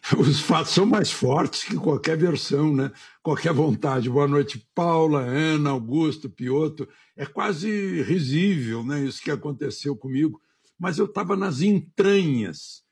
Os fatos são mais fortes que qualquer versão, né? Qualquer vontade. Boa noite, Paula, Ana, Augusto, Piotr. É quase risível, né, isso que aconteceu comigo. Mas eu estava nas entranhas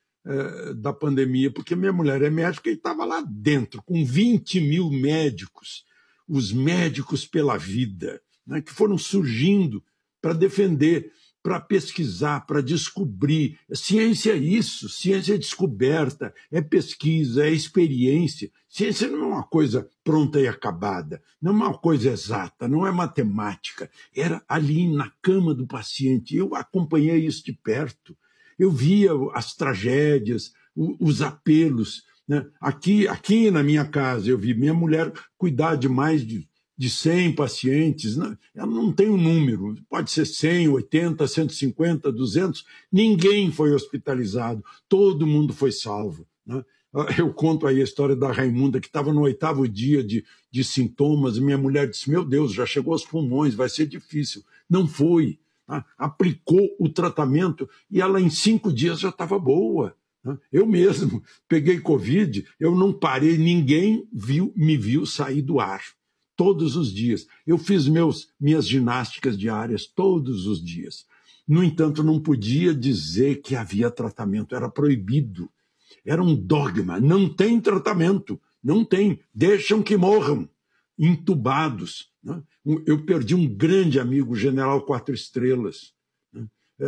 da pandemia, porque minha mulher é médica e estava lá dentro, com 20 mil médicos, os médicos pela vida, né, que foram surgindo para defender, para pesquisar, para descobrir. Ciência é isso, ciência é descoberta, é pesquisa, é experiência. Ciência não é uma coisa pronta e acabada, não é uma coisa exata, não é matemática. Era ali na cama do paciente. Eu acompanhei isso de perto. Eu via as tragédias, os apelos, né? Aqui na minha casa, eu vi minha mulher cuidar de mais de 100 pacientes, né? Ela não tem um número, pode ser 100, 80, 150, 200, ninguém foi hospitalizado, todo mundo foi salvo, né? Eu conto aí a história da Raimunda, que estava no 8º dia de sintomas, e minha mulher disse, meu Deus, já chegou aos pulmões, vai ser difícil. Não foi, né? Aplicou o tratamento e ela em 5 dias já estava boa. Eu mesmo peguei Covid, eu não parei, ninguém me viu sair do ar. Todos os dias. Eu fiz minhas ginásticas diárias todos os dias. No entanto, não podia dizer que havia tratamento, era proibido. Era um dogma. Não tem tratamento, não tem. Deixam que morram, entubados. Né? Eu perdi um grande amigo, general 4 estrelas, né?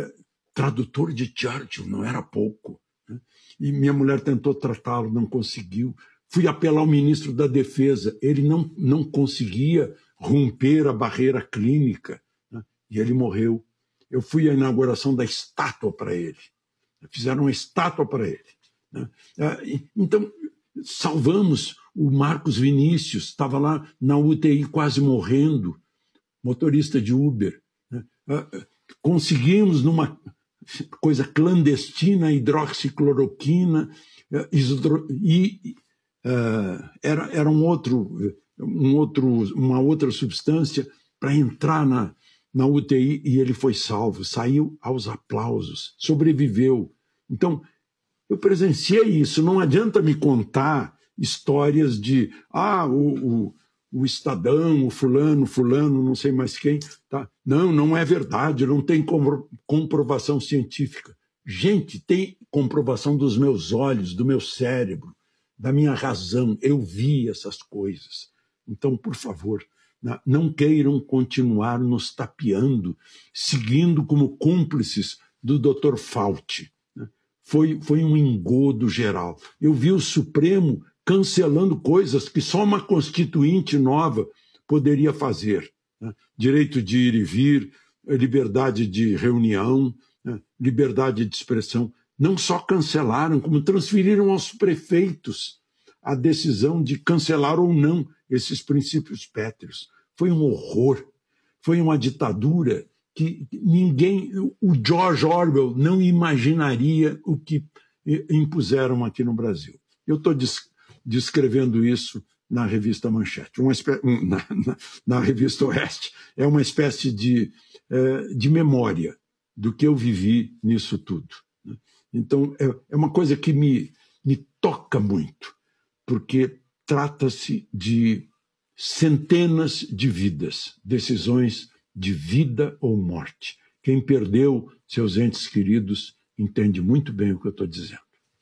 Tradutor de Churchill, não era pouco. Né? E minha mulher tentou tratá-lo, não conseguiu. Fui apelar ao ministro da Defesa, ele não conseguia romper a barreira clínica, né? E ele morreu. Eu fui à inauguração da estátua para ele. Fizeram uma estátua para ele, né? Então, salvamos o Marcos Vinícius, estava lá na UTI quase morrendo, motorista de Uber, né? Conseguimos, numa coisa clandestina, hidroxicloroquina era uma outra substância para entrar na UTI e ele foi salvo, saiu aos aplausos, sobreviveu. Então, eu presenciei isso, não adianta me contar histórias de o Estadão, o fulano, não sei mais quem. Tá? Não é verdade, não tem comprovação científica. Gente, tem comprovação dos meus olhos, do meu cérebro, da minha razão, eu vi essas coisas. Então, por favor, não queiram continuar nos tapeando, seguindo como cúmplices do Dr. Fauci. Foi um engodo geral. Eu vi o Supremo cancelando coisas que só uma constituinte nova poderia fazer. Direito de ir e vir, liberdade de reunião, liberdade de expressão. Não só cancelaram, como transferiram aos prefeitos a decisão de cancelar ou não esses princípios pétreos. Foi um horror, foi uma ditadura que o George Orwell não imaginaria o que impuseram aqui no Brasil. Eu estou descrevendo isso na revista Manchete, na revista Oeste. É uma espécie de memória do que eu vivi nisso tudo. Então, é uma coisa que me toca muito, porque trata-se de centenas de vidas, decisões de vida ou morte. Quem perdeu seus entes queridos entende muito bem o que eu estou dizendo.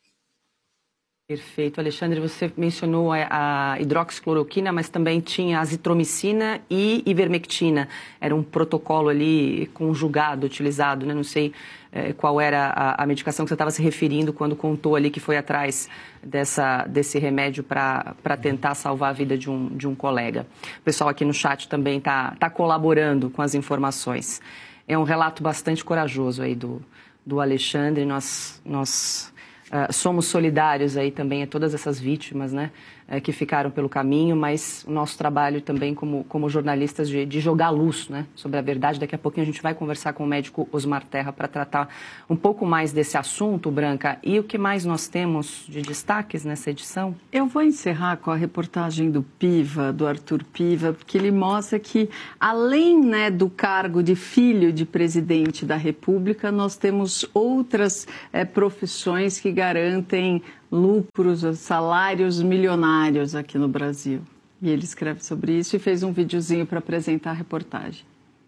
Perfeito. Alexandre, você mencionou a hidroxicloroquina, mas também tinha azitromicina e ivermectina. Era um protocolo ali conjugado, utilizado, né? Não sei qual era a medicação que você estava se referindo quando contou ali que foi atrás desse remédio para tentar salvar a vida de um colega. O pessoal aqui no chat também está colaborando com as informações. É um relato bastante corajoso aí do Alexandre. Nós somos solidários aí também a todas essas vítimas, né, que ficaram pelo caminho, mas o nosso trabalho também como jornalistas de jogar luz, né, sobre a verdade. Daqui a pouquinho a gente vai conversar com o médico Osmar Terra para tratar um pouco mais desse assunto, Branca. E o que mais nós temos de destaques nessa edição? Eu vou encerrar com a reportagem do Piva, do Arthur Piva, porque ele mostra que, além, né, do cargo de filho de presidente da República, nós temos outras profissões que garantem lucros, salários milionários aqui no Brasil. E ele escreve sobre isso e fez um videozinho para apresentar a reportagem.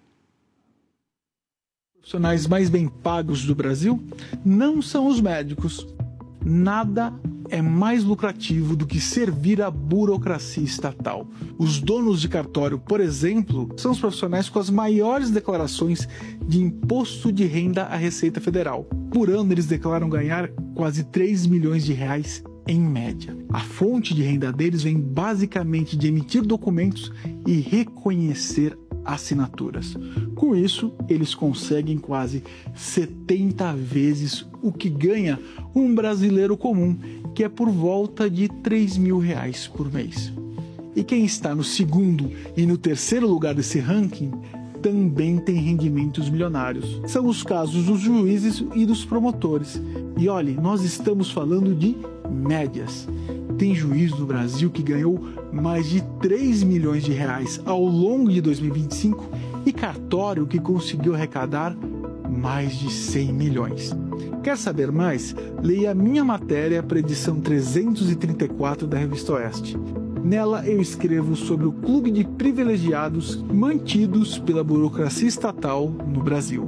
Os profissionais mais bem pagos do Brasil não são os médicos. Nada é mais lucrativo do que servir a burocracia estatal. Os donos de cartório, por exemplo, são os profissionais com as maiores declarações de imposto de renda à Receita Federal. Por ano, eles declaram ganhar quase 3 milhões de reais em média. A fonte de renda deles vem basicamente de emitir documentos e reconhecer assinaturas. Com isso, eles conseguem quase 70 vezes o que ganha um brasileiro comum, que é por volta de 3 mil reais por mês. E quem está no segundo e no terceiro lugar desse ranking também tem rendimentos milionários. São os casos dos juízes e dos promotores. E olhe, nós estamos falando de médias. Tem juiz no Brasil que ganhou mais de 3 milhões de reais ao longo de 2025 e cartório que conseguiu arrecadar mais de 100 milhões. Quer saber mais? Leia a minha matéria para a edição 334 da Revista Oeste. Nela eu escrevo sobre o clube de privilegiados mantidos pela burocracia estatal no Brasil.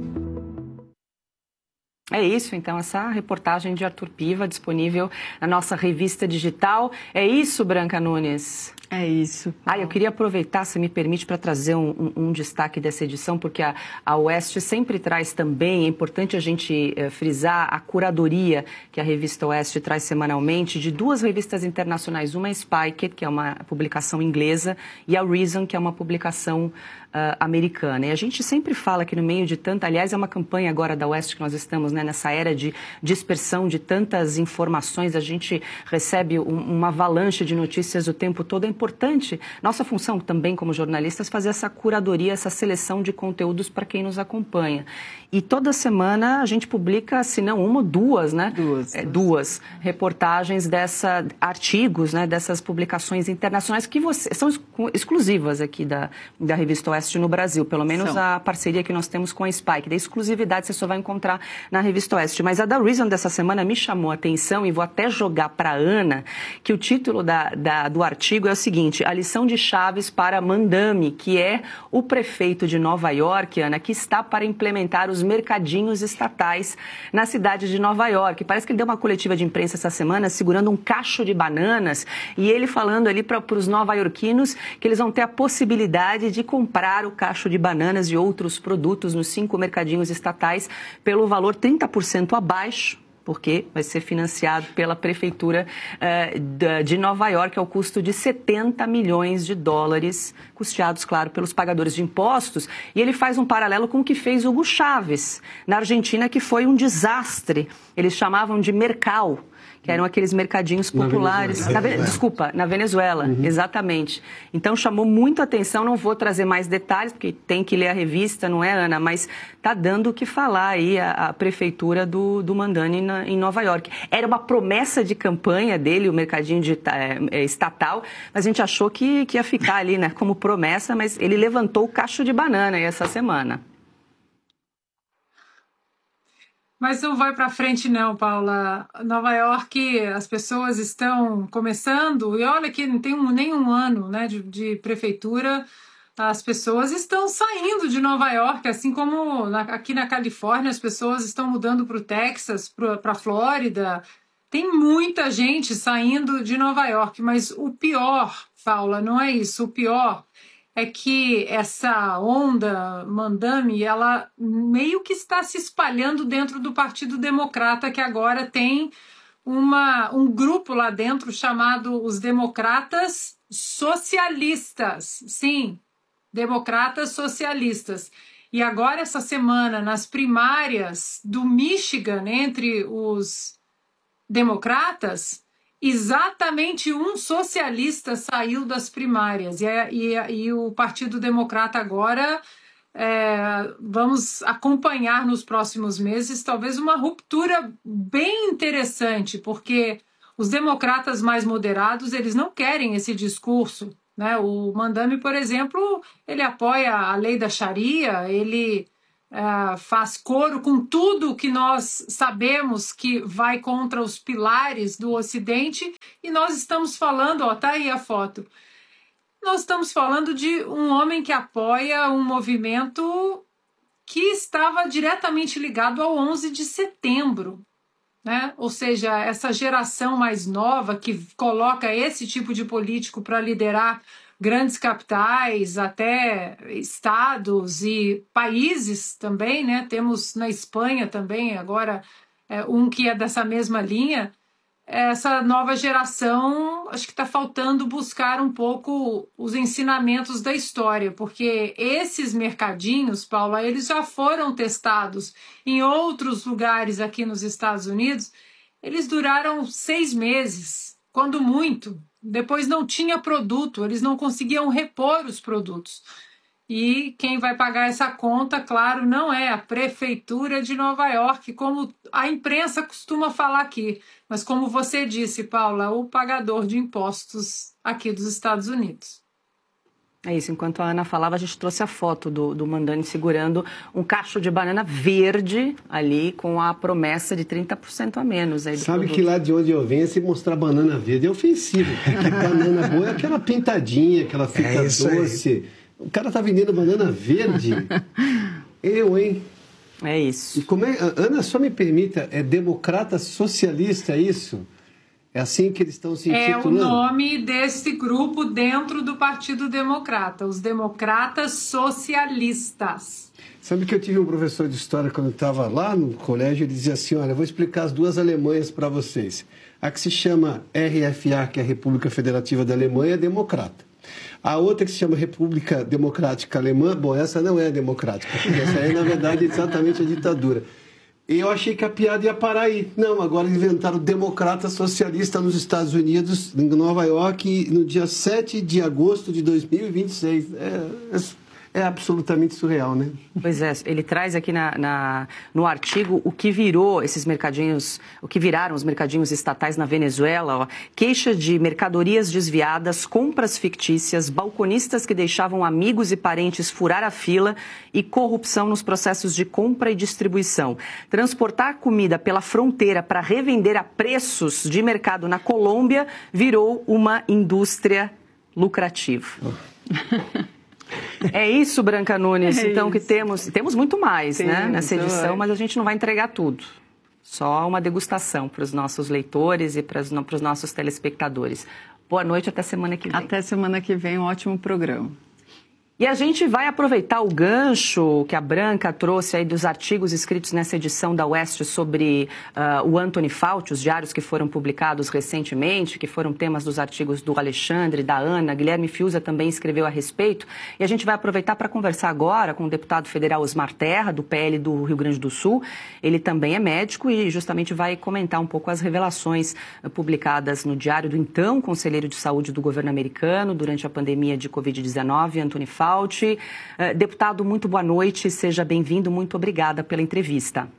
É isso, então, essa reportagem de Arthur Piva, disponível na nossa revista digital. É isso, Branca Nunes? É isso. Eu queria aproveitar, se me permite, para trazer um destaque dessa edição, porque a Oeste sempre traz também, é importante a gente frisar, a curadoria que a revista Oeste traz semanalmente de duas revistas internacionais, uma é Spiked, que é uma publicação inglesa, e a Reason, que é uma publicação americana. E a gente sempre fala que no meio de tanta, aliás, é uma campanha agora da Oeste que nós estamos, né, nessa era de dispersão de tantas informações, a gente recebe uma avalanche de notícias o tempo todo. É importante, nossa função também como jornalistas, fazer essa curadoria, essa seleção de conteúdos para quem nos acompanha. E toda semana a gente publica, se não uma, duas, né? Duas reportagens artigos, né, dessas publicações internacionais que são exclusivas aqui da Revista Oeste no Brasil, pelo menos a parceria que nós temos com a Spike. Da exclusividade você só vai encontrar na Revista Oeste. Mas a da Reason dessa semana me chamou a atenção e vou até jogar para a Ana, que o título do artigo é o seguinte: a lição de Chaves para Mandami, que é o prefeito de Nova York, Ana, que está para implementar os mercadinhos estatais na cidade de Nova York. Parece que ele deu uma coletiva de imprensa essa semana segurando um cacho de bananas e ele falando ali para os nova-iorquinos que eles vão ter a possibilidade de comprar o cacho de bananas e outros produtos nos 5 mercadinhos estatais pelo valor 30% abaixo, porque vai ser financiado pela Prefeitura de Nova York ao custo de 70 milhões de dólares, custeados, claro, pelos pagadores de impostos. E ele faz um paralelo com o que fez Hugo Chávez na Argentina, que foi um desastre. Eles chamavam de Mercal, que eram aqueles mercadinhos populares. Na Venezuela, exatamente. Então chamou muito a atenção, não vou trazer mais detalhes, porque tem que ler a revista, não é, Ana? Mas está dando o que falar aí a prefeitura do Mandani em Nova York. Era uma promessa de campanha dele, o mercadinho estatal, mas a gente achou que ia ficar ali, né, como promessa, mas ele levantou o cacho de banana aí essa semana. Mas não vai para frente não, Paula. Nova York, as pessoas estão começando, e olha que não tem nem um ano, né, de prefeitura, as pessoas estão saindo de Nova York, assim como aqui na Califórnia as pessoas estão mudando para o Texas, para a Flórida. Tem muita gente saindo de Nova York, mas o pior, Paula, não é isso. O pior é que essa onda Mandami, ela meio que está se espalhando dentro do Partido Democrata, que agora tem um grupo lá dentro chamado os Democratas Socialistas. Sim, Democratas Socialistas. E agora, essa semana, nas primárias do Michigan, entre os democratas, exatamente um socialista saiu das primárias e o Partido Democrata agora vamos acompanhar nos próximos meses talvez uma ruptura bem interessante, porque os democratas mais moderados eles não querem esse discurso, né? O Mandami, por exemplo, ele apoia a lei da Sharia, ele faz coro com tudo que nós sabemos que vai contra os pilares do Ocidente, e nós estamos falando, tá aí a foto, nós estamos falando de um homem que apoia um movimento que estava diretamente ligado ao 11 de setembro, né? Ou seja, essa geração mais nova que coloca esse tipo de político para liderar grandes capitais, até estados e países também, né? Temos na Espanha também agora um que é dessa mesma linha. Essa nova geração, acho que está faltando buscar um pouco os ensinamentos da história, porque esses mercadinhos, Paula, eles já foram testados em outros lugares aqui nos Estados Unidos. Eles duraram 6 meses, quando muito. Depois não tinha produto, eles não conseguiam repor os produtos. E quem vai pagar essa conta, claro, não é a Prefeitura de Nova York, como a imprensa costuma falar aqui, mas como você disse, Paula, o pagador de impostos aqui dos Estados Unidos. É isso, enquanto a Ana falava, a gente trouxe a foto do Mamdani segurando um cacho de banana verde ali, com a promessa de 30% a menos. Aí do Sabe produto. que lá de onde eu venho, se mostrar banana verde é ofensivo, porque banana boa é aquela pintadinha, que ela fica doce. Aí. O cara tá vendendo banana verde. Eu, hein? É isso. E como é, Ana, só me permita, é democrata socialista isso? É assim que eles estão se intitulando? É o nome desse grupo dentro do Partido Democrata, os democratas socialistas. Sabe que eu tive um professor de história quando eu estava lá no colégio, ele dizia assim, olha, eu vou explicar as duas Alemanhas para vocês. A que se chama RFA, que é a República Federativa da Alemanha, é democrata. A outra que se chama República Democrática Alemã, bom, essa não é democrática, porque essa é, na verdade, exatamente a ditadura. E eu achei que a piada ia parar aí. Não, agora inventaram democrata socialista nos Estados Unidos, em Nova York, no dia 7 de agosto de 2026. É absolutamente surreal, né? Pois é, ele traz aqui no artigo o que virou esses mercadinhos, o que viraram os mercadinhos estatais na Venezuela, ó, queixa de mercadorias desviadas, compras fictícias, balconistas que deixavam amigos e parentes furar a fila e corrupção nos processos de compra e distribuição. Transportar comida pela fronteira para revender a preços de mercado na Colômbia virou uma indústria lucrativa. É isso, Branca Nunes, então, que temos muito mais, né, nessa edição, mas a gente não vai entregar tudo. Só uma degustação para os nossos leitores e para os nossos telespectadores. Boa noite, até semana que vem. Até semana que vem, um ótimo programa. E a gente vai aproveitar o gancho que a Branca trouxe aí dos artigos escritos nessa edição da Oeste sobre o Anthony Fauci, os diários que foram publicados recentemente, que foram temas dos artigos do Alexandre, da Ana, Guilherme Fiuza também escreveu a respeito. E a gente vai aproveitar para conversar agora com o deputado federal Osmar Terra, do PL do Rio Grande do Sul. Ele também é médico e justamente vai comentar um pouco as revelações publicadas no diário do então conselheiro de saúde do governo americano durante a pandemia de Covid-19, Anthony Fauci. Deputado, muito boa noite, seja bem-vindo, muito obrigada pela entrevista.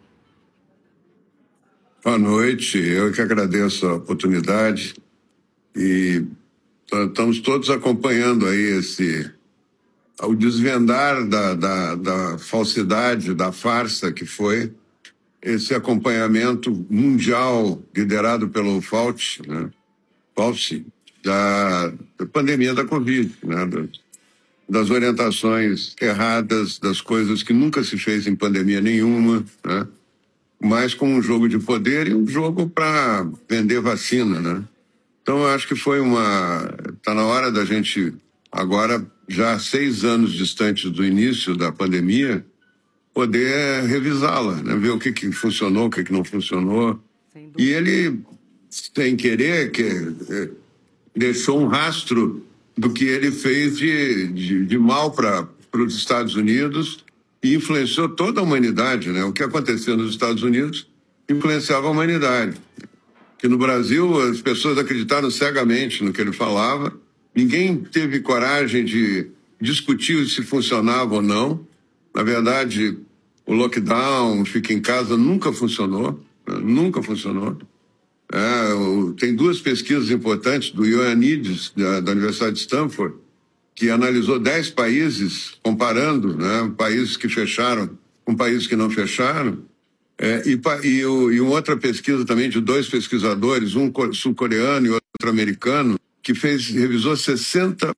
Boa noite, eu que agradeço a oportunidade e estamos todos acompanhando aí o desvendar da falsidade, da farsa que foi esse acompanhamento mundial liderado pelo Fauci, né? Fauci, da pandemia da Covid, né? Das orientações erradas, das coisas que nunca se fez em pandemia nenhuma, né? Mas com um jogo de poder e um jogo para vender vacina, né? Então, eu acho que está na hora da gente, agora, já 6 anos distantes do início da pandemia, poder revisá-la, né? Ver o que funcionou, o que não funcionou. E ele, sem querer, deixou um rastro do que ele fez de mal para os Estados Unidos e influenciou toda a humanidade, né? O que aconteceu nos Estados Unidos influenciava a humanidade. Que no Brasil as pessoas acreditaram cegamente no que ele falava, ninguém teve coragem de discutir se funcionava ou não. Na verdade, o lockdown, fica em casa, nunca funcionou, né? Nunca funcionou. Tem 2 pesquisas importantes do Ioannidis, da Universidade de Stanford, que analisou 10 países, comparando, né, países que fecharam com países que não fecharam. E uma outra pesquisa também de 2 pesquisadores, um sul-coreano e outro americano, que revisou 60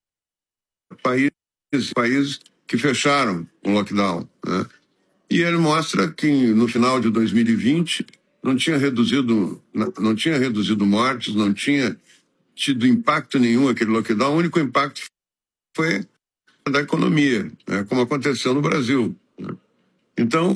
países que fecharam o lockdown, né? E ele mostra que no final de 2020 não tinha reduzido mortes, não tinha tido impacto nenhum aquele lockdown. O único impacto foi da economia, né, como aconteceu no Brasil, né? Então,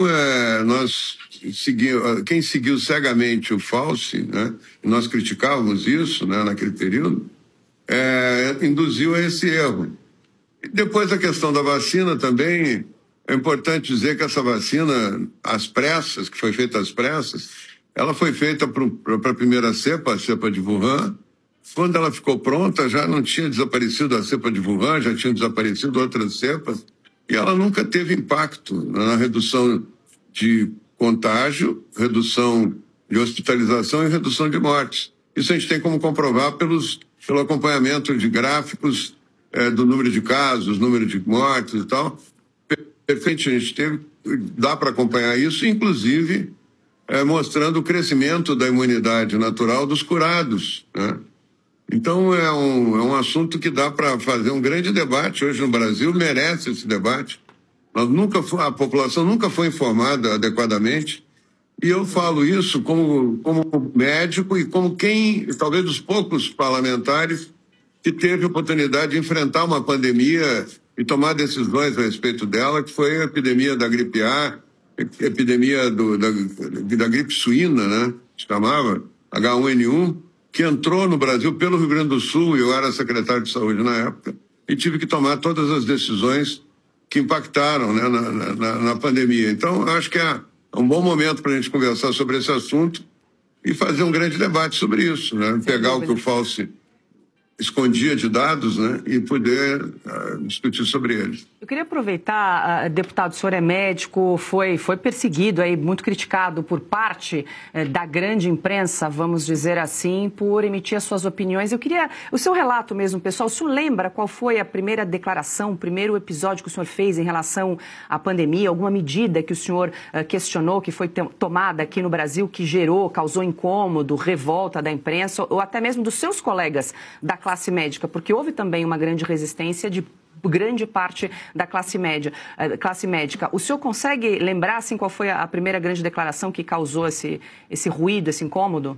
quem seguiu cegamente o Fauci, né, e nós criticávamos isso, né, naquele período, induziu a esse erro. E depois a questão da vacina também, é importante dizer que essa vacina, que foi feita às pressas, ela foi feita para a primeira cepa, a cepa de Wuhan. Quando ela ficou pronta, já não tinha desaparecido a cepa de Wuhan, já tinham desaparecido outras cepas, e ela nunca teve impacto na redução de contágio, redução de hospitalização e redução de mortes. Isso a gente tem como comprovar pelo acompanhamento de gráficos do número de casos, número de mortes e tal. Perfeito, a gente dá para acompanhar isso, inclusive mostrando o crescimento da imunidade natural dos curados, né? Então, é um assunto que dá para fazer um grande debate hoje no Brasil, merece esse debate. A população nunca foi informada adequadamente, e eu falo isso como médico e como talvez dos poucos parlamentares que teve a oportunidade de enfrentar uma pandemia e tomar decisões a respeito dela, que foi a epidemia da gripe A, epidemia da gripe suína, né, chamava, H1N1, que entrou no Brasil pelo Rio Grande do Sul, e eu era secretário de saúde na época, e tive que tomar todas as decisões que impactaram, né, na pandemia. Então, acho que é um bom momento para a gente conversar sobre esse assunto e fazer um grande debate sobre isso, né? Pegar o que o Fauci escondia de dados, né, e poder discutir sobre eles. Eu queria aproveitar, deputado, o senhor é médico, foi perseguido, aí, muito criticado por parte da grande imprensa, vamos dizer assim, por emitir as suas opiniões. Eu queria o seu relato mesmo, pessoal. O senhor lembra qual foi a primeira declaração, o primeiro episódio que o senhor fez em relação à pandemia? Alguma medida que o senhor questionou, que foi tomada aqui no Brasil, que causou incômodo, revolta da imprensa, ou até mesmo dos seus colegas da classe médica? Porque houve também uma grande resistência de grande parte da classe médica. O senhor consegue lembrar, assim, qual foi a primeira grande declaração que causou esse ruído, esse incômodo?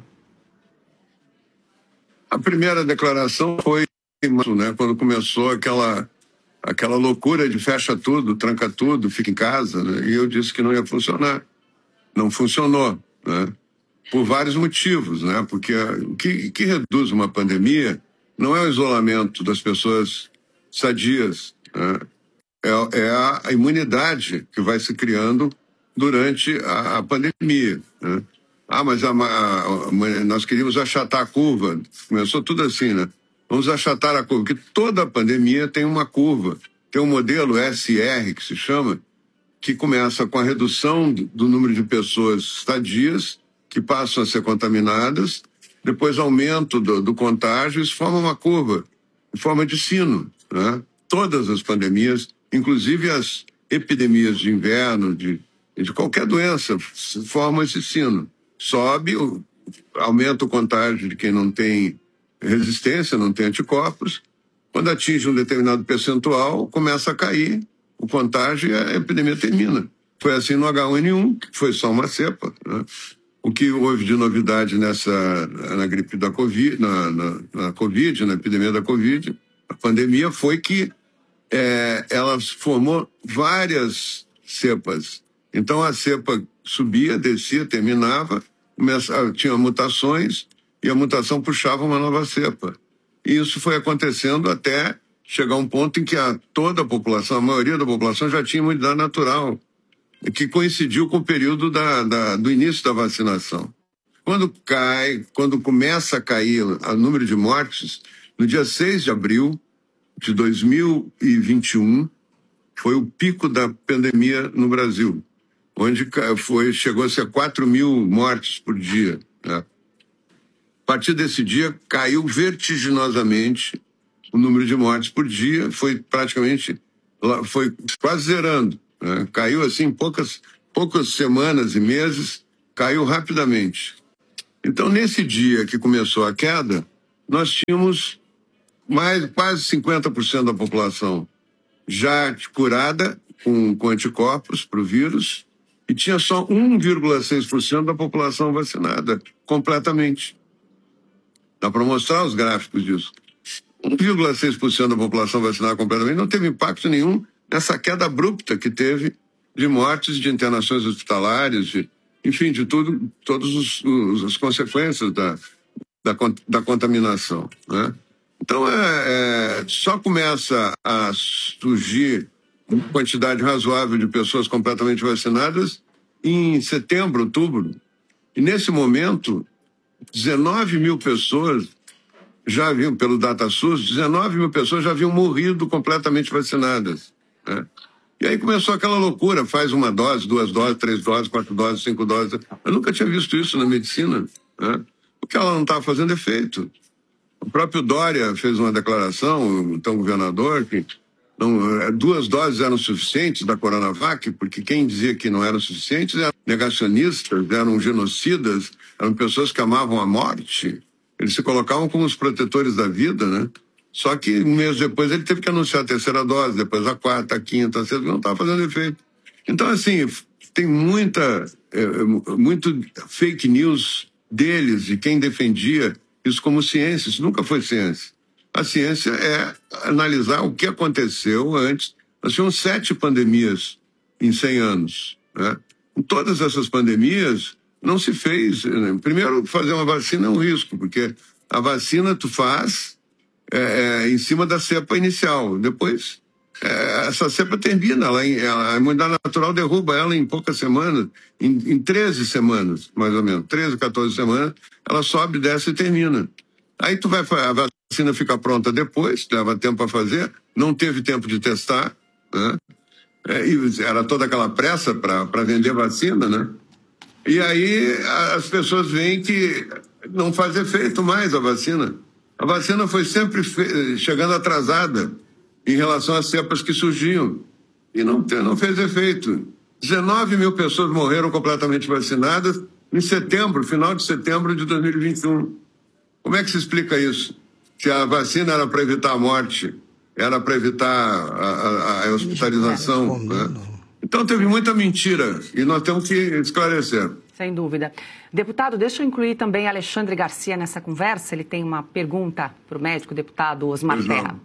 A primeira declaração foi, né, quando começou aquela loucura de fecha tudo, tranca tudo, fica em casa, né? E eu disse que não ia funcionar. Não funcionou, né? Por vários motivos, né? Porque o que reduz uma pandemia não é o isolamento das pessoas sadias, né? É a imunidade que vai se criando durante a pandemia, né? Mas nós queríamos achatar a curva. Começou tudo assim, né? Vamos achatar a curva, porque toda pandemia tem uma curva. Tem um modelo SR, que se chama, que começa com a redução do número de pessoas sadias que passam a ser contaminadas, depois aumento do contágio, isso forma uma curva, em forma de sino, né? Todas as pandemias, inclusive as epidemias de inverno, de qualquer doença, formam esse sino. Sobe, aumenta o contágio de quem não tem resistência, não tem anticorpos. Quando atinge um determinado percentual, começa a cair o contágio e a epidemia termina. Foi assim no H1N1, que foi só uma cepa, né? O que houve de novidade na gripe da Covid, na Covid, na epidemia da Covid, a pandemia, foi que ela formou várias cepas. Então a cepa subia, descia, terminava, tinha mutações e a mutação puxava uma nova cepa. E isso foi acontecendo até chegar a um ponto em que toda a população, a maioria da população já tinha imunidade natural, que coincidiu com o período do início da vacinação. Quando começa a cair o número de mortes, no dia 6 de abril de 2021, foi o pico da pandemia no Brasil, onde chegou a ser 4.000 mortes por dia, né? A partir desse dia, caiu vertiginosamente o número de mortes por dia, foi quase zerando, né? Caiu assim em poucas poucas semanas e meses, caiu rapidamente. Então, nesse dia que começou a queda, nós tínhamos quase 50% da população já curada com anticorpos para o vírus e tinha só 1,6% da população vacinada completamente. Dá para mostrar os gráficos disso. 1,6% da população vacinada completamente não teve impacto nenhum nessa queda abrupta que teve de mortes, de internações hospitalares, enfim, de tudo, todas as consequências da contaminação, né? Então, só começa a surgir uma quantidade razoável de pessoas completamente vacinadas em setembro, outubro. E, nesse momento, 19 mil pessoas já haviam, pelo DataSUS, 19 mil pessoas já haviam morrido completamente vacinadas, né? E aí começou aquela loucura, faz 1 dose, 2 doses, 3 doses, 4 doses, 5 doses. Eu nunca tinha visto isso na medicina, né? Porque ela não estava fazendo efeito. O próprio Dória fez uma declaração, então governador, que 2 doses eram suficientes da Coronavac, porque quem dizia que não eram suficientes eram negacionistas, eram genocidas, eram pessoas que amavam a morte. Eles se colocavam como os protetores da vida, né? Só que um mês depois ele teve que anunciar a 3ª dose, depois a 4ª, a 5ª, a 6ª, não estava fazendo efeito. Então, assim, tem muito fake news deles, de quem defendia isso como ciência. Isso nunca foi ciência. A ciência é analisar o que aconteceu antes. Nós tínhamos 7 pandemias em 100 anos, né? Em todas essas pandemias, não se fez, né? Primeiro, fazer uma vacina é um risco, porque a vacina tu faz em cima da cepa inicial. Depois, essa cepa termina, a imunidade natural derruba ela em poucas semanas, em 13 semanas, mais ou menos, 13, 14 semanas, ela sobe, desce e termina. Aí a vacina fica pronta depois, leva tempo para fazer, não teve tempo de testar, né? E era toda aquela pressa para vender vacina, né? E aí as pessoas veem que não faz efeito mais a vacina. A vacina foi sempre chegando atrasada em relação às cepas que surgiam. E não fez efeito. 19 mil pessoas morreram completamente vacinadas em setembro, final de setembro de 2021. Como é que se explica isso? Se a vacina era para evitar a morte, era para evitar a hospitalização, né? Então teve muita mentira e nós temos que esclarecer. Sem dúvida. Deputado, deixa eu incluir também Alexandre Garcia nessa conversa. Ele tem uma pergunta para o médico, deputado Osmar Terra.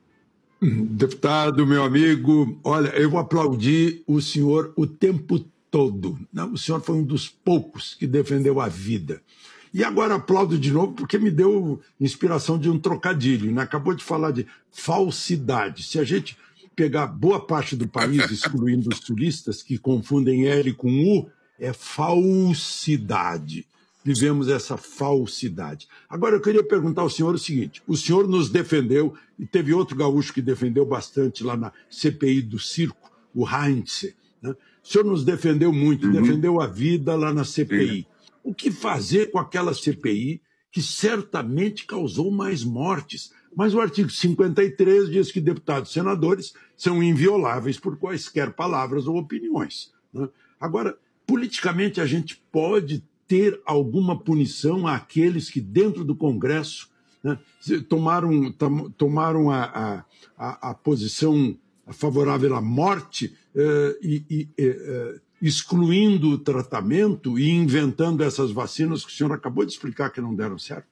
Deputado, meu amigo, olha, eu aplaudi o senhor o tempo todo. O senhor foi um dos poucos que defendeu a vida. E agora aplaudo de novo porque me deu inspiração de um trocadilho, né? Acabou de falar de falsidade. Se a gente pegar boa parte do país, excluindo os turistas que confundem L com U, é falsidade. Vivemos essa falsidade. Agora, eu queria perguntar ao senhor o seguinte: o senhor nos defendeu, e teve outro gaúcho que defendeu bastante lá na CPI do circo, o Heinz, né? O senhor nos defendeu muito, defendeu a vida lá na CPI. O que fazer com aquela CPI que certamente causou mais mortes? Mas o artigo 53 diz que deputados e senadores são invioláveis por quaisquer palavras ou opiniões, né? Agora, politicamente, a gente pode ter alguma punição àqueles que, dentro do Congresso, né, tomaram a posição favorável à morte excluindo o tratamento e inventando essas vacinas que o senhor acabou de explicar que não deram certo?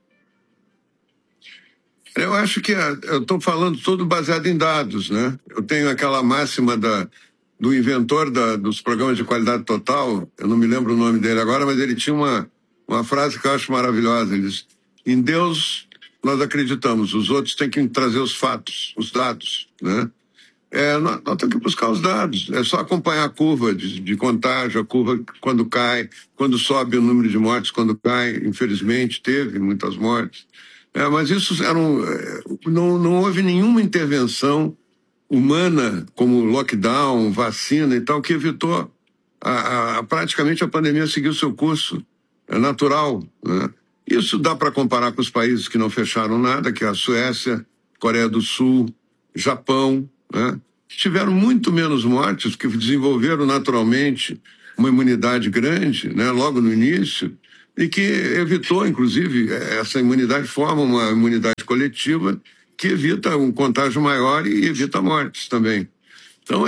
Eu acho que eu estou falando tudo baseado em dados, né? Eu tenho aquela máxima do inventor dos programas de qualidade total, eu não me lembro o nome dele agora, mas ele tinha uma frase que eu acho maravilhosa. Ele diz: em Deus nós acreditamos, os outros têm que trazer os fatos, os dados, né? Nós temos que buscar os dados, é só acompanhar a curva de contágio, a curva quando cai, quando sobe o número de mortes, quando cai, infelizmente teve muitas mortes. Mas isso não houve nenhuma intervenção humana, como lockdown, vacina e tal, que evitou praticamente a pandemia seguir o seu curso. É natural, né? Isso dá para comparar com os países que não fecharam nada, que é a Suécia, Coreia do Sul, Japão, né? tiveram muito menos mortes, que desenvolveram naturalmente uma imunidade grande, né, logo no início, e que evitou, inclusive, essa imunidade forma uma imunidade coletiva que evita um contágio maior e evita mortes também. Então,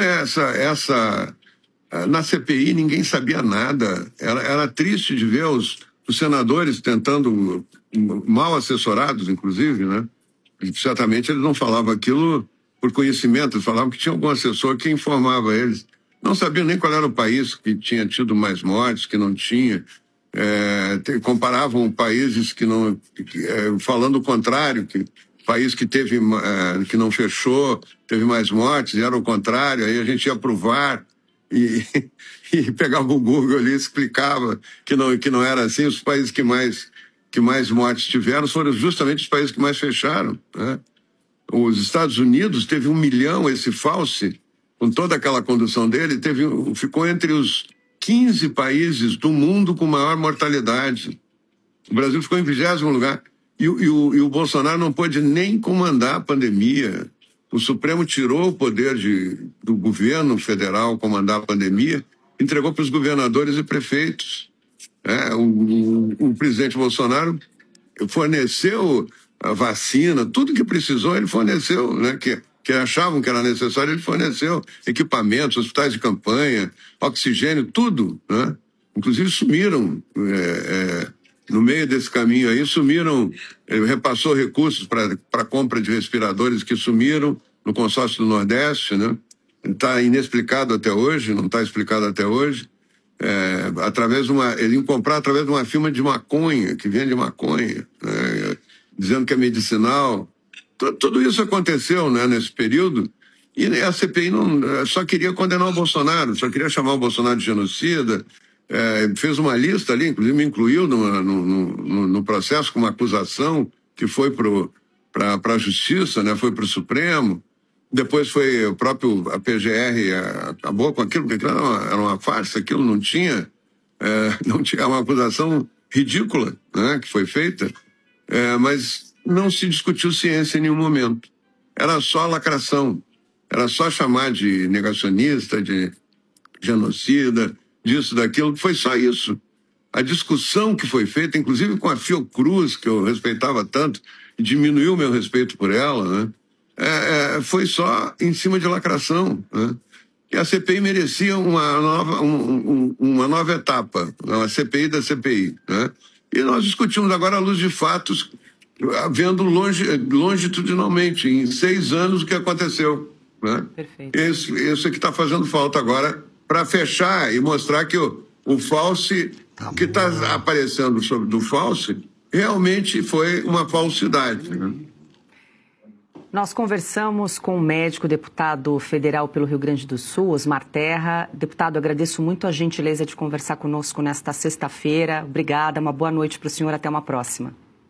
na CPI ninguém sabia nada. Era triste de ver os senadores tentando, mal assessorados, inclusive, né? E certamente eles não falavam aquilo por conhecimento, eles falavam que tinha algum assessor que informava eles. Não sabiam nem qual era o país que tinha tido mais mortes, que não tinha. Comparavam países que não... falando o contrário, que país que teve, que não fechou, teve mais mortes, era o contrário, aí a gente ia para o VAR e pegava o Google ali e explicava que não era assim. Os países que mais mortes tiveram foram justamente os países que mais fecharam, né? Os Estados Unidos teve 1 milhão, esse Fauci, com toda aquela condução dele, ficou entre os 15 países do mundo com maior mortalidade. O Brasil ficou em 20º lugar. E o Bolsonaro não pôde nem comandar a pandemia. O Supremo tirou o poder do governo federal comandar a pandemia, entregou para os governadores e prefeitos. O presidente Bolsonaro forneceu a vacina, tudo que precisou ele forneceu, né? Que achavam que era necessário, ele forneceu equipamentos, hospitais de campanha, oxigênio, tudo, né? Inclusive sumiram, no meio desse caminho aí, repassou recursos para compra de respiradores que sumiram no consórcio do Nordeste, né? Está inexplicado até hoje, não está explicado até hoje. Ele ia comprar através de uma firma de maconha, que vende maconha, né? Dizendo que é medicinal. Tudo isso aconteceu, né, nesse período, e a CPI só queria condenar o Bolsonaro, só queria chamar o Bolsonaro de genocida, fez uma lista ali, inclusive me incluiu no processo com uma acusação que foi para a Justiça, né, foi para o Supremo. Depois foi a PGR acabou com aquilo, porque era uma farsa, aquilo não tinha uma acusação ridícula, né, que foi feita, mas não se discutiu ciência em nenhum momento. Era só lacração, era só chamar de negacionista, de genocida, disso, daquilo, foi só isso. A discussão que foi feita, inclusive com a Fiocruz, que eu respeitava tanto, e diminuiu o meu respeito por ela, né? Foi só em cima de lacração, né? E a CPI merecia uma nova etapa, a CPI da CPI, né? E nós discutimos agora à luz de fatos, vendo longitudinalmente, em 6 anos, o que aconteceu, né? Perfeito. Isso é que está fazendo falta agora para fechar e mostrar que o Fauci, que está aparecendo do Fauci, realmente foi uma falsidade, né? Nós conversamos com o médico deputado federal pelo Rio Grande do Sul, Osmar Terra. Deputado, agradeço muito a gentileza de conversar conosco nesta sexta-feira. Obrigada, uma boa noite para o senhor, até uma próxima.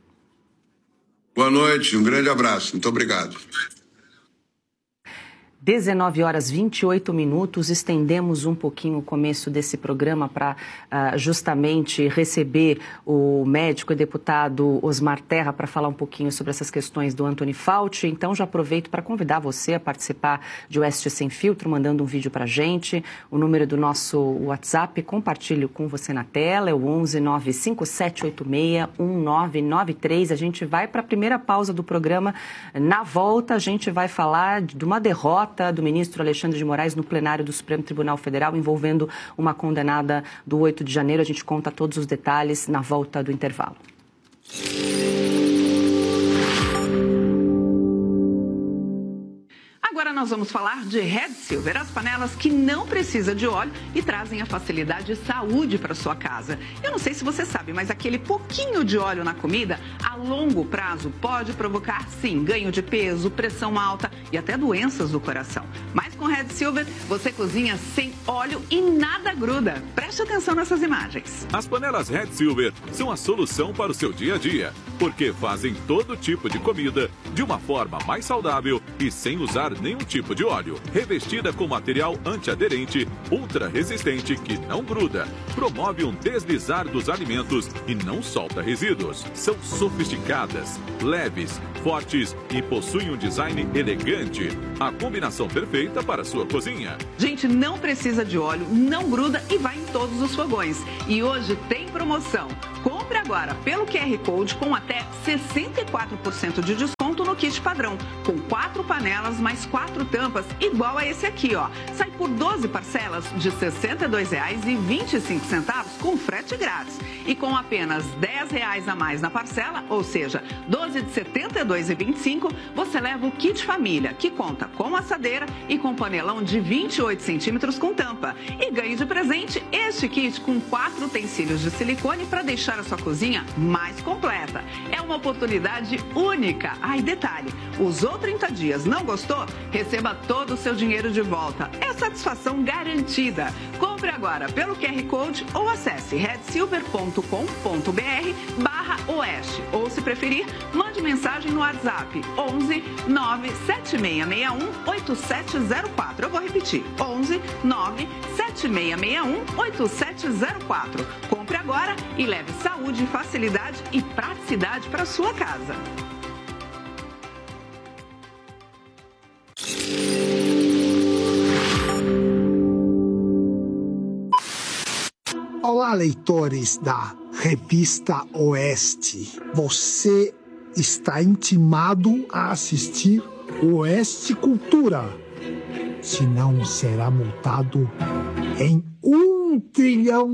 Boa noite, um grande abraço, muito obrigado. 19h28, estendemos um pouquinho o começo desse programa para justamente receber o médico e deputado Osmar Terra para falar um pouquinho sobre essas questões do Anthony Fauci. Então já aproveito para convidar você a participar de Oeste Sem Filtro, mandando um vídeo para a gente. O número do nosso WhatsApp, compartilho com você na tela, é o 11 95786 1993. A gente vai para a primeira pausa do programa. Na volta a gente vai falar de uma derrota do ministro Alexandre de Moraes no plenário do Supremo Tribunal Federal envolvendo uma condenada do 8 de janeiro. A gente conta todos os detalhes na volta do intervalo. Agora nós vamos falar de Red Silver, as panelas que não precisam de óleo e trazem a facilidade e saúde para sua casa. Eu não sei se você sabe, mas aquele pouquinho de óleo na comida, a longo prazo, pode provocar, sim, ganho de peso, pressão alta e até doenças do coração. Mas com Red Silver, você cozinha sem óleo e nada gruda. Preste atenção nessas imagens. As panelas Red Silver são a solução para o seu dia a dia. porque fazem todo tipo de comida de uma forma mais saudável e sem usar nenhum tipo de óleo. Revestida com material antiaderente, ultra resistente que não gruda, promove um deslizar dos alimentos e não solta resíduos. São sofisticadas, leves, fortes e possuem um design elegante. A combinação perfeita para a sua cozinha. Gente, não precisa de óleo, não gruda e vai em todos os fogões. E hoje tem promoção. Compre agora pelo QR Code com até 64% de desconto no kit padrão, com 4 panelas mais 4 tampas, igual a esse aqui, ó. Sai por 12 parcelas de R$ 62,25 com frete grátis. E com apenas R$ 10 a mais na parcela, ou seja, 12 de R$ 72,25, você leva o kit família, que conta com assadeira e com panelão de 28 centímetros com tampa. E ganhe de presente este kit com 4 utensílios de silicone para deixar a sua cozinha mais completa. É uma oportunidade única. Ah, e detalhe, usou 30 dias, não gostou? Receba todo o seu dinheiro de volta. É satisfação garantida. Compre agora pelo QR Code ou acesse redsilver.com.br/oeste. Ou, se preferir, mande mensagem no WhatsApp 11 97661 8704. Eu vou repetir, 11 97661 8704. Compre agora e leve saúde, facilidade e praticidade para sua casa. Olá, leitores da Revista Oeste. Você está intimado a assistir Oeste Cultura. Senão será multado em $1 trilhão.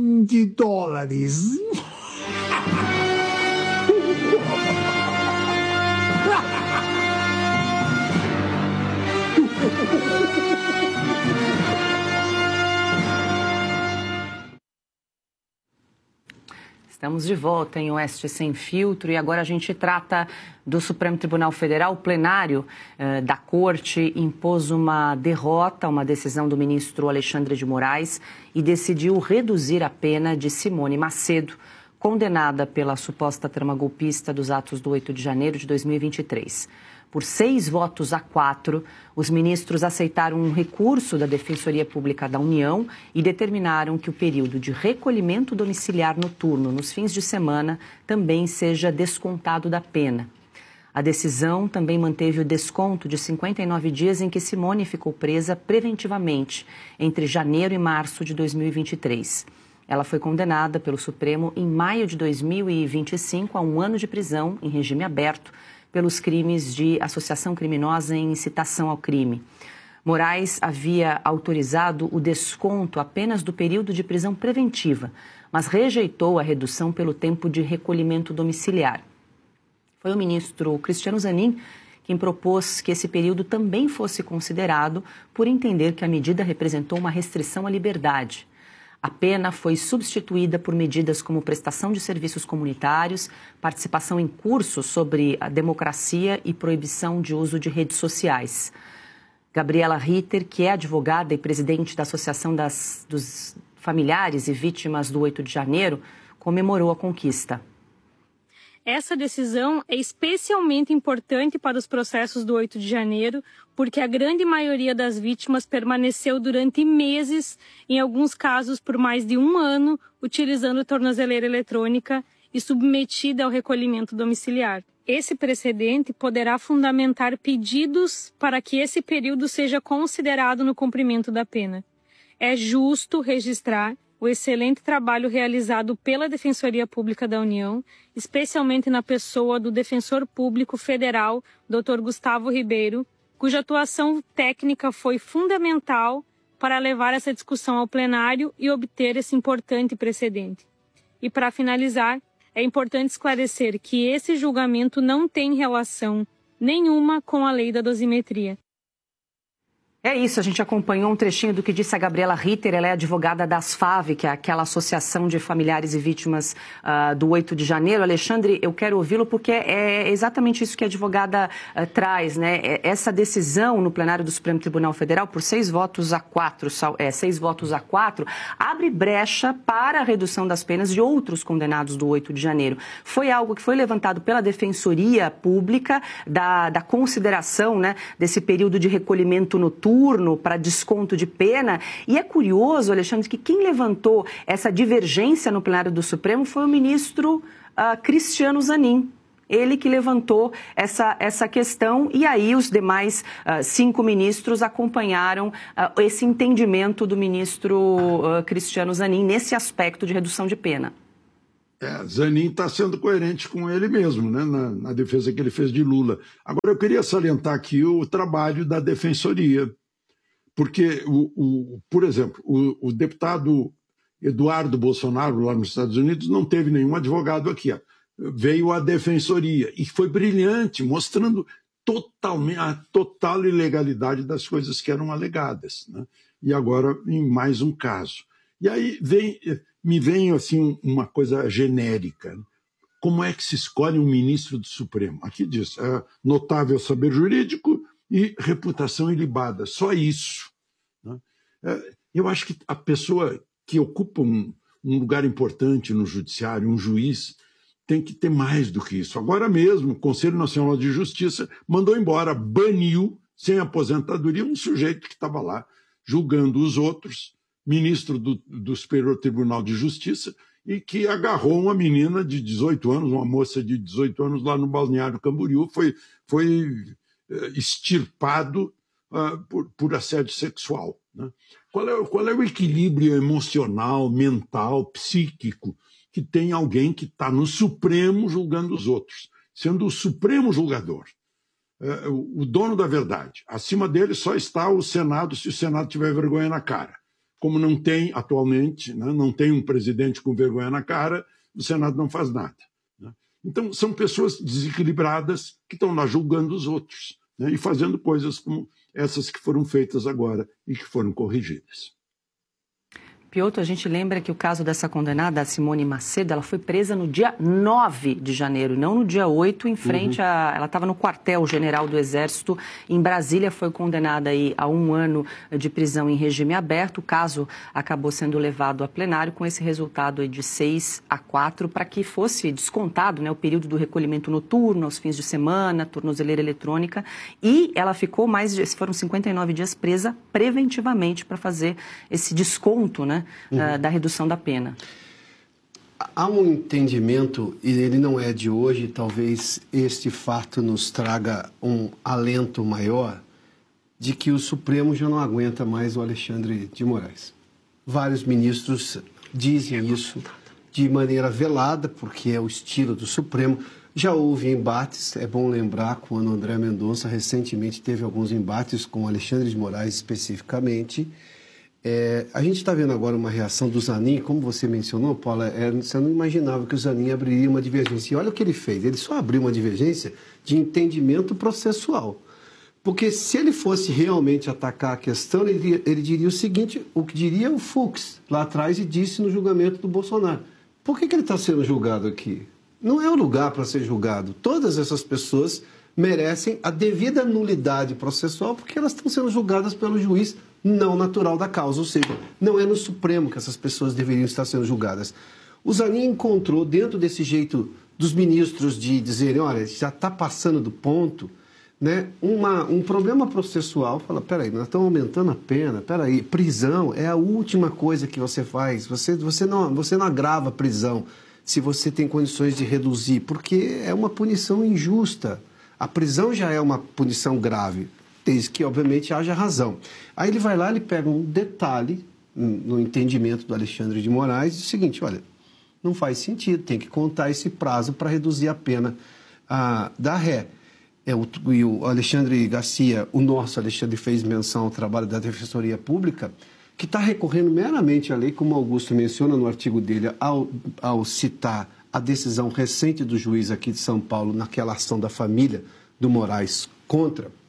Estamos de volta em Oeste Sem Filtro e agora a gente trata do Supremo Tribunal Federal. O plenário da Corte impôs uma derrota, uma decisão do ministro Alexandre de Moraes e decidiu reduzir a pena de Simone Macedo, condenada pela suposta trama golpista dos atos do 8 de janeiro de 2023. Por 6 votos a 4, os ministros aceitaram um recurso da Defensoria Pública da União e determinaram que o período de recolhimento domiciliar noturno nos fins de semana também seja descontado da pena. A decisão também manteve o desconto de 59 dias em que Simone ficou presa preventivamente entre janeiro e março de 2023. Ela foi condenada pelo Supremo em maio de 2025 a 1 ano de prisão em regime aberto pelos crimes de associação criminosa em incitação ao crime. Moraes havia autorizado o desconto apenas do período de prisão preventiva, mas rejeitou a redução pelo tempo de recolhimento domiciliar. Foi o ministro Cristiano Zanin quem propôs que esse período também fosse considerado por entender que a medida representou uma restrição à liberdade. A pena foi substituída por medidas como prestação de serviços comunitários, participação em cursos sobre a democracia e proibição de uso de redes sociais. Gabriela Ritter, que é advogada e presidente da Associação dos Familiares e Vítimas do 8 de janeiro, comemorou a conquista. Essa decisão é especialmente importante para os processos do 8 de janeiro, porque a grande maioria das vítimas permaneceu durante meses, em alguns casos por mais de 1 ano, utilizando tornozeleira eletrônica e submetida ao recolhimento domiciliar. Esse precedente poderá fundamentar pedidos para que esse período seja considerado no cumprimento da pena. É justo registrar o excelente trabalho realizado pela Defensoria Pública da União, especialmente na pessoa do Defensor Público Federal, Dr. Gustavo Ribeiro, cuja atuação técnica foi fundamental para levar essa discussão ao plenário e obter esse importante precedente. E para finalizar, é importante esclarecer que esse julgamento não tem relação nenhuma com a lei da dosimetria. É isso, a gente acompanhou um trechinho do que disse a Gabriela Ritter, ela é advogada da ASFAV, que é aquela Associação de Familiares e Vítimas do 8 de janeiro. Alexandre, eu quero ouvi-lo porque é exatamente isso que a advogada traz, né? Essa decisão no plenário do Supremo Tribunal Federal, por 6 votos a 4, abre brecha para a redução das penas de outros condenados do 8 de janeiro. Foi algo que foi levantado pela Defensoria Pública, da consideração, né, desse período de recolhimento noturno para desconto de pena. E é curioso, Alexandre, que quem levantou essa divergência no plenário do Supremo foi o ministro Cristiano Zanin. Ele que levantou essa questão e aí os demais 5 ministros acompanharam esse entendimento do ministro Cristiano Zanin nesse aspecto de redução de pena. Zanin está sendo coerente com ele mesmo, né, na defesa que ele fez de Lula. Agora, eu queria salientar aqui o trabalho da Defensoria, porque, por exemplo, o deputado Eduardo Bolsonaro, lá nos Estados Unidos, não teve nenhum advogado aqui. Veio a Defensoria e foi brilhante, mostrando a total ilegalidade das coisas que eram alegadas, né? E agora, em mais um caso. E aí me vem assim, uma coisa genérica. Como é que se escolhe um ministro do Supremo? Aqui diz, notável saber jurídico e reputação ilibada. Só isso, né? Eu acho que a pessoa que ocupa um lugar importante no judiciário, um juiz, tem que ter mais do que isso. Agora mesmo, o Conselho Nacional de Justiça mandou embora, baniu, sem aposentadoria, um sujeito que estava lá julgando os outros, ministro do Superior Tribunal de Justiça, e que agarrou uma menina de 18 anos, uma moça de 18 anos, lá no Balneário Camboriú, foi extirpado por assédio sexual, né? Qual é o equilíbrio emocional, mental, psíquico que tem alguém que está no Supremo julgando os outros, sendo o Supremo julgador, o dono da verdade? Acima dele só está o Senado, se o Senado tiver vergonha na cara. Como não tem atualmente, né, não tem um presidente com vergonha na cara, o Senado não faz nada, né? Então, são pessoas desequilibradas que estão lá julgando os outros, né, e fazendo coisas como essas que foram feitas agora e que foram corrigidas. Piotr, a gente lembra que o caso dessa condenada, a Simone Macedo, ela foi presa no dia 9 de janeiro, não no dia 8, em frente ela estava no quartel-general do Exército em Brasília, foi condenada aí a 1 ano de prisão em regime aberto. O caso acabou sendo levado a plenário com esse resultado aí de 6 a 4 para que fosse descontado, né, o período do recolhimento noturno, aos fins de semana, tornozeleira eletrônica, e ela ficou foram 59 dias presa preventivamente para fazer esse desconto, né, da redução da pena. Há um entendimento, e ele não é de hoje, talvez este fato nos traga um alento maior, de que o Supremo já não aguenta mais o Alexandre de Moraes. Vários ministros dizem isso de maneira velada, porque é o estilo do Supremo. Já houve embates, é bom lembrar, quando o André Mendonça recentemente teve alguns embates com o Alexandre de Moraes especificamente. A gente está vendo agora uma reação do Zanin, como você mencionou, Paula, você não imaginava que o Zanin abriria uma divergência. E olha o que ele fez, ele só abriu uma divergência de entendimento processual. Porque se ele fosse realmente atacar a questão, ele diria o seguinte, o que diria o Fux lá atrás e disse no julgamento do Bolsonaro. Por que ele está sendo julgado aqui? Não é o lugar para ser julgado. Todas essas pessoas merecem a devida nulidade processual porque elas estão sendo julgadas pelo juiz não natural da causa, ou seja, não é no Supremo que essas pessoas deveriam estar sendo julgadas. O Zanin encontrou, dentro desse jeito dos ministros de dizerem, olha, já está passando do ponto, né, um problema processual. Fala, peraí, nós estamos aumentando a pena, peraí, prisão é a última coisa que você faz, você não agrava a prisão se você tem condições de reduzir, porque é uma punição injusta. A prisão já é uma punição grave, desde que, obviamente, haja razão. Aí ele vai lá, ele pega um detalhe no entendimento do Alexandre de Moraes e diz o seguinte, olha, não faz sentido, tem que contar esse prazo para reduzir a pena da ré. E o Alexandre Garcia, o nosso Alexandre, fez menção ao trabalho da Defensoria Pública, que está recorrendo meramente à lei, como Augusto menciona no artigo dele, ao citar a decisão recente do juiz aqui de São Paulo naquela ação da família do Moraes contra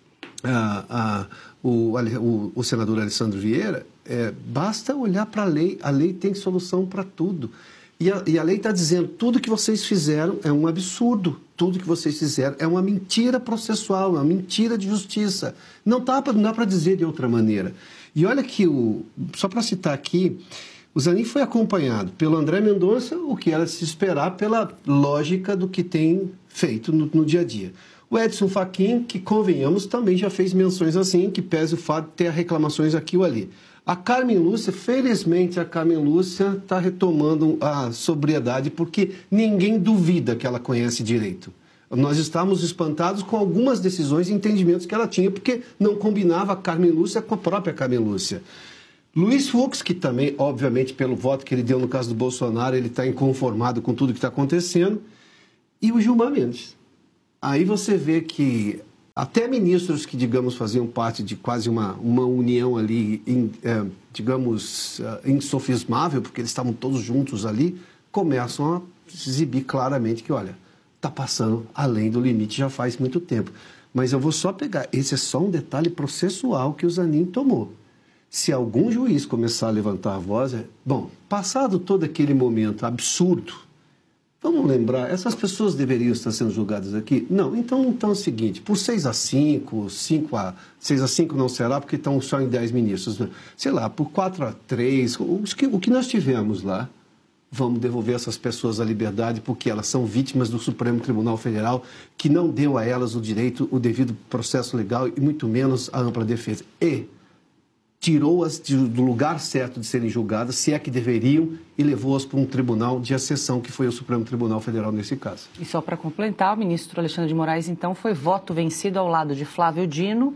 o senador Alessandro Vieira, basta olhar para a lei tem solução para tudo. E a lei está dizendo, tudo que vocês fizeram é um absurdo, tudo que vocês fizeram é uma mentira processual, uma mentira de justiça. Não dá para dizer de outra maneira. E olha que, só para citar aqui, o Zanin foi acompanhado pelo André Mendonça, o que era de se esperar pela lógica do que tem feito no dia a dia. O Edson Fachin, que, convenhamos, também já fez menções assim, que pese o fato de ter reclamações aqui ou ali. A Carmen Lúcia, felizmente, está retomando a sobriedade, porque ninguém duvida que ela conhece direito. Nós estávamos espantados com algumas decisões e entendimentos que ela tinha, porque não combinava a Carmen Lúcia com a própria Carmen Lúcia. Luiz Fux, que também, obviamente, pelo voto que ele deu no caso do Bolsonaro, ele está inconformado com tudo que está acontecendo. E o Gilmar Mendes. Aí você vê que até ministros que, digamos, faziam parte de quase uma união ali, digamos, insofismável, porque eles estavam todos juntos ali, começam a exibir claramente que, olha, está passando além do limite já faz muito tempo. Mas eu vou só pegar, esse é só um detalhe processual que o Zanin tomou. Se algum juiz começar a levantar a voz, bom, passado todo aquele momento absurdo, vamos lembrar, essas pessoas deveriam estar sendo julgadas aqui? Não, então é o seguinte, por 6-5, 6-5 não será, porque estão só em 10 ministros, sei lá, por 4-3, o que nós tivemos lá, vamos devolver essas pessoas à liberdade, porque elas são vítimas do Supremo Tribunal Federal, que não deu a elas o direito, o devido processo legal e muito menos a ampla defesa. E tirou-as do lugar certo de serem julgadas, se é que deveriam, e levou-as para um tribunal de exceção, que foi o Supremo Tribunal Federal nesse caso. E só para complementar, o ministro Alexandre de Moraes, então, foi voto vencido ao lado de Flávio Dino,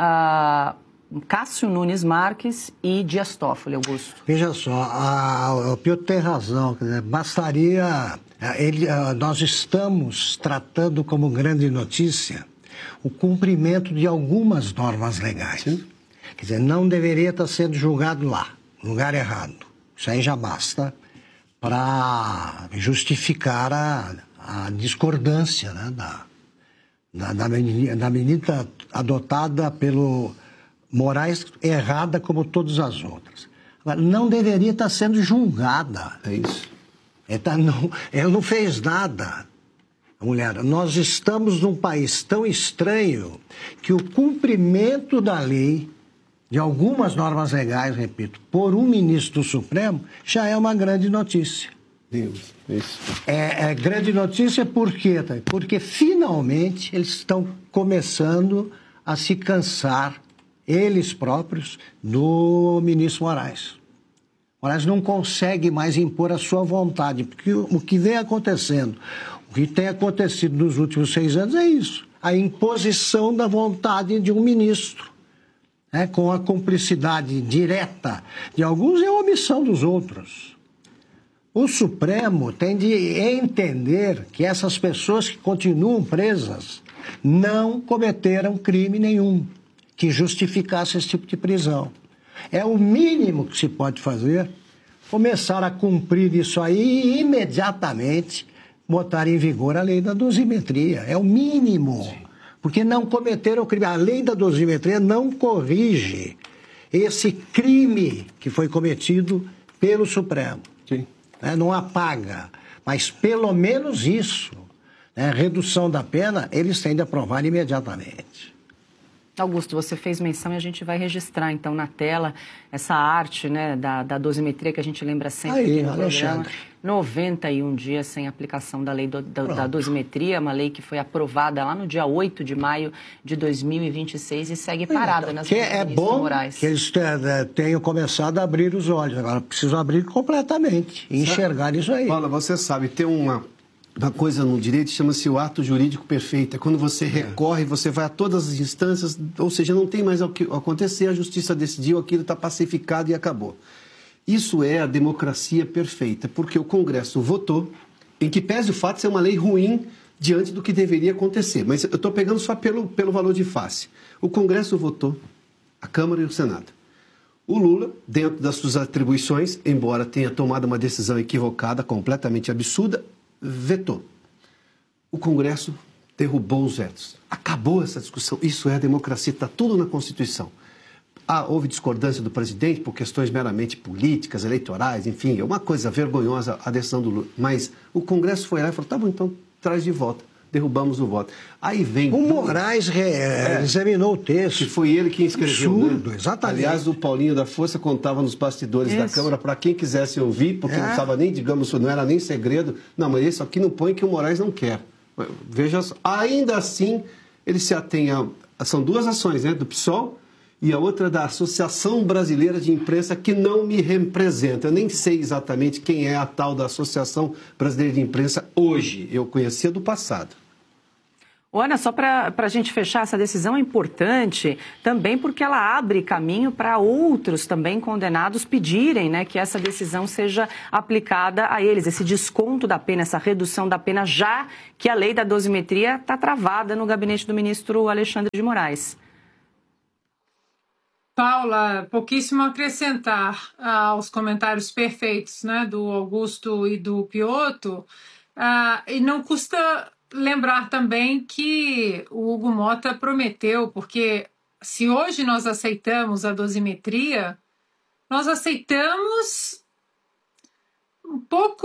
Cássio Nunes Marques e Dias Toffoli, Augusto. Veja só, o Piotr tem razão, quer dizer, bastaria... nós estamos tratando como grande notícia o cumprimento de algumas normas legais. Sim. Quer dizer, não deveria estar sendo julgado lá, no lugar errado. Isso aí já basta para justificar a discordância, né, da medida adotada pelo Moraes, errada como todas as outras. Agora, não deveria estar sendo julgada. É isso. Ela não fez nada. Mulher, nós estamos num país tão estranho que o cumprimento da lei, de algumas normas legais, repito, por um ministro do Supremo, já é uma grande notícia. Deus, isso. É grande notícia por quê? Porque finalmente eles estão começando a se cansar, eles próprios, do ministro Moraes. Moraes não consegue mais impor a sua vontade, porque o que vem acontecendo, o que tem acontecido nos últimos 6 anos é isso, a imposição da vontade de um ministro. Com a cumplicidade direta de alguns e a omissão dos outros. O Supremo tem de entender que essas pessoas que continuam presas não cometeram crime nenhum que justificasse esse tipo de prisão. É o mínimo que se pode fazer, começar a cumprir isso aí e imediatamente botar em vigor a lei da dosimetria. É o mínimo. Sim. Porque não cometeram crime. A lei da dosimetria não corrige esse crime que foi cometido pelo Supremo. Sim. Não apaga, mas pelo menos isso, redução da pena, eles têm de aprovar imediatamente. Augusto, você fez menção e a gente vai registrar, então, na tela, essa arte, né, da dosimetria que a gente lembra sempre aqui no programa. 91 dias sem aplicação da lei da dosimetria, uma lei que foi aprovada lá no dia 8 de maio de 2026 e segue parada nas mãos do ministro Moraes. Que eles tenham começado a abrir os olhos, agora precisam abrir completamente e enxergar isso aí. Paula, você sabe, tem uma coisa no direito chama-se o ato jurídico perfeito. É quando você recorre, você vai a todas as instâncias, ou seja, não tem mais o que acontecer, a justiça decidiu, aquilo está pacificado e acabou. Isso é a democracia perfeita, porque o Congresso votou, em que pese o fato de ser uma lei ruim diante do que deveria acontecer. Mas eu estou pegando só pelo valor de face. O Congresso votou, a Câmara e o Senado. O Lula, dentro das suas atribuições, embora tenha tomado uma decisão equivocada, completamente absurda, vetou. O Congresso derrubou os vetos. Acabou essa discussão. Isso é a democracia, está tudo na Constituição. Houve discordância do presidente por questões meramente políticas, eleitorais, enfim, é uma coisa vergonhosa a decisão do Lula. Mas o Congresso foi lá e falou, tá bom, então traz de volta. Derrubamos o voto. Aí vem... O Moraes examinou o texto. Que foi ele que escreveu. Absurdo, né? Exatamente. Aliás, o Paulinho da Força contava nos bastidores da Câmara para quem quisesse ouvir, porque não estava nem, digamos, não era nem segredo. Não, mas isso aqui não põe que o Moraes não quer. Veja, ainda assim, ele se atém a... São duas ações, né? Do PSOL e a outra da Associação Brasileira de Imprensa, que não me representa. Eu nem sei exatamente quem é a tal da Associação Brasileira de Imprensa hoje. Eu conhecia do passado. Ana, só para a gente fechar, essa decisão é importante também porque ela abre caminho para outros também condenados pedirem, né, que essa decisão seja aplicada a eles, esse desconto da pena, essa redução da pena, já que a lei da dosimetria está travada no gabinete do ministro Alexandre de Moraes. Paula, pouquíssimo a acrescentar aos comentários perfeitos, né, do Augusto e do Piotto, e não custa lembrar também que o Hugo Motta prometeu, porque se hoje nós aceitamos a dosimetria, nós aceitamos um pouco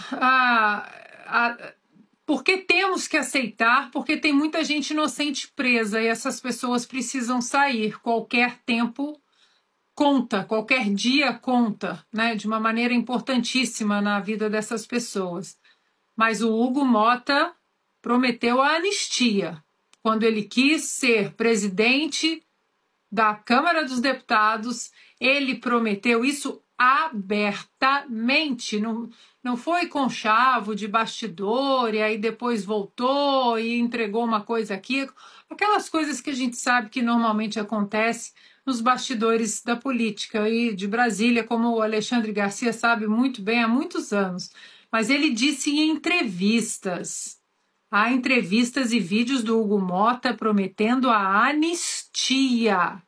porque temos que aceitar, porque tem muita gente inocente presa e essas pessoas precisam sair. Qualquer tempo conta, qualquer dia conta, né, de uma maneira importantíssima na vida dessas pessoas. Mas o Hugo Motta prometeu a anistia quando ele quis ser presidente da Câmara dos Deputados. Ele prometeu isso abertamente, não foi conchavo de bastidor e aí depois voltou e entregou uma coisa aqui, aquelas coisas que a gente sabe que normalmente acontece nos bastidores da política e de Brasília, como o Alexandre Garcia sabe muito bem há muitos anos. Mas ele disse em entrevistas, há entrevistas e vídeos do Hugo Motta prometendo a anistia.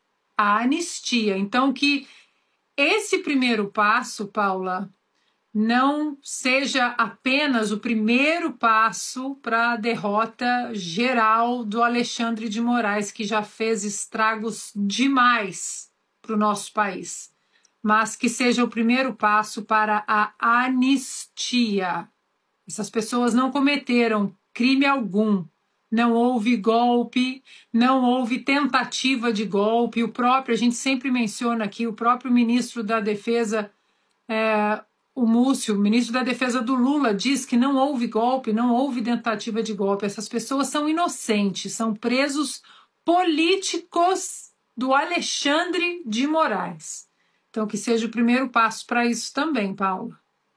Então, que esse primeiro passo, Paula, não seja apenas o primeiro passo para a derrota geral do Alexandre de Moraes, que já fez estragos demais para o nosso país, mas que seja o primeiro passo para a anistia. Essas pessoas não cometeram crime algum. Não houve golpe, não houve tentativa de golpe. A gente sempre menciona aqui, o próprio ministro da Defesa, o Múcio, o ministro da Defesa do Lula, diz que não houve golpe, não houve tentativa de golpe. Essas pessoas são inocentes, são presos políticos do Alexandre de Moraes. Então, que seja o primeiro passo para isso também, Paula.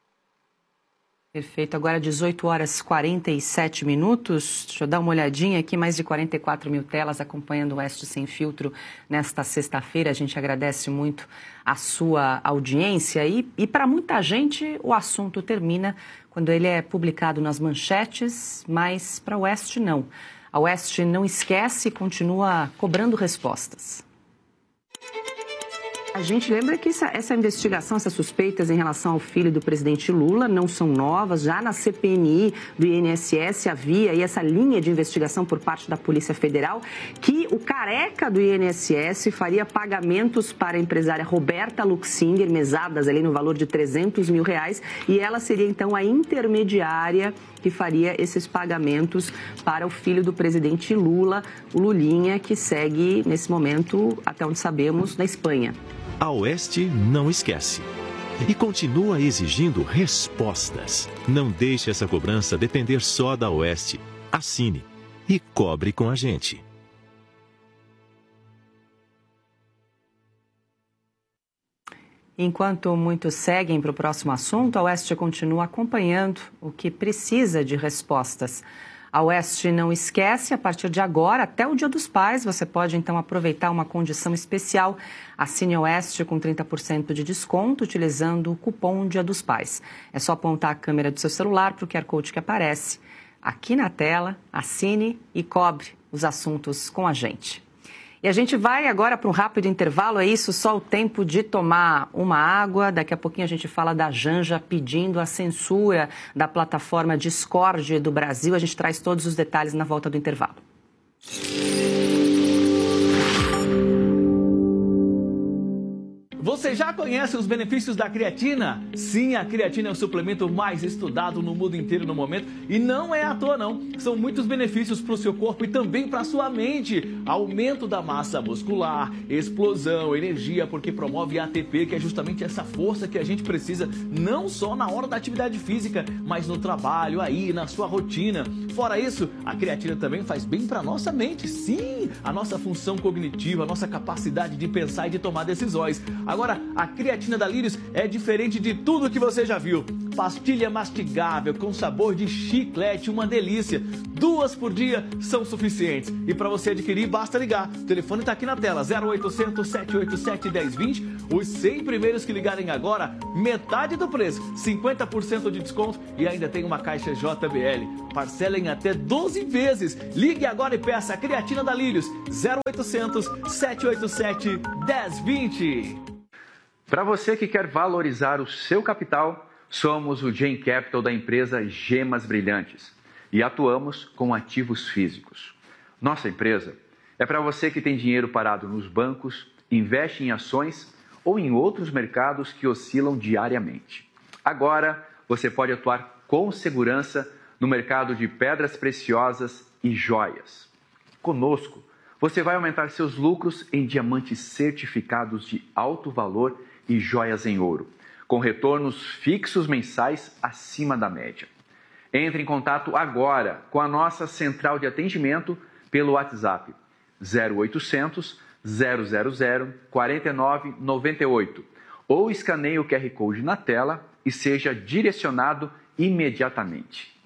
Perfeito. Agora 18 horas 47 minutos. Deixa eu dar uma olhadinha aqui, mais de 44 mil telas acompanhando o Oeste Sem Filtro nesta sexta-feira. A gente agradece muito a sua audiência e para muita gente o assunto termina quando ele é publicado nas manchetes, mas para o Oeste não. A Oeste não esquece e continua cobrando respostas. A gente lembra que essa investigação, essas suspeitas em relação ao filho do presidente Lula não são novas. Já na CPMI do INSS havia aí essa linha de investigação por parte da Polícia Federal que o careca do INSS faria pagamentos para a empresária Roberta Luxinger, mesadas ali no valor de R$300 mil, e ela seria então a intermediária que faria esses pagamentos para o filho do presidente Lula, o Lulinha, que segue nesse momento, até onde sabemos, na Espanha. A Oeste não esquece e continua exigindo respostas. Não deixe essa cobrança depender só da Oeste. Assine e cobre com a gente. Enquanto muitos seguem para o próximo assunto, a Oeste continua acompanhando o que precisa de respostas. A Oeste não esquece, a partir de agora, até o Dia dos Pais, você pode então aproveitar uma condição especial. Assine a Oeste com 30% de desconto utilizando o cupom Dia dos Pais. É só apontar a câmera do seu celular para o QR Code que aparece aqui na tela, assine e cobre os assuntos com a gente. E a gente vai agora para um rápido intervalo, é isso, só o tempo de tomar uma água. Daqui a pouquinho a gente fala da Janja pedindo a censura da plataforma Discord do Brasil. A gente traz todos os detalhes na volta do intervalo. Você já conhece os benefícios da creatina? Sim, a creatina é o suplemento mais estudado no mundo inteiro no momento e não é à toa não. São muitos benefícios para o seu corpo e também para a sua mente. Aumento da massa muscular, explosão, energia, porque promove ATP, que é justamente essa força que a gente precisa, não só na hora da atividade física, mas no trabalho, aí, na sua rotina. Fora isso, a creatina também faz bem para a nossa mente. Sim, a nossa função cognitiva, a nossa capacidade de pensar e de tomar decisões. Agora, a creatina da Lírios é diferente de tudo que você já viu. Pastilha mastigável com sabor de chiclete, uma delícia. 2 por dia são suficientes. E para você adquirir, basta ligar. O telefone está aqui na tela, 0800 787 1020. Os 100 primeiros que ligarem agora, metade do preço, 50% de desconto e ainda tem uma caixa JBL. Parcela em até 12 vezes. Ligue agora e peça a creatina da Lírios, 0800 787 1020. Para você que quer valorizar o seu capital, somos o Gen Capital da empresa Gemas Brilhantes e atuamos com ativos físicos. Nossa empresa é para você que tem dinheiro parado nos bancos, investe em ações ou em outros mercados que oscilam diariamente. Agora, você pode atuar com segurança no mercado de pedras preciosas e joias. Conosco, você vai aumentar seus lucros em diamantes certificados de alto valor e joias em ouro, com retornos fixos mensais acima da média. Entre em contato agora com a nossa central de atendimento pelo WhatsApp 0800 000 4998 ou escaneie o QR Code na tela e seja direcionado imediatamente.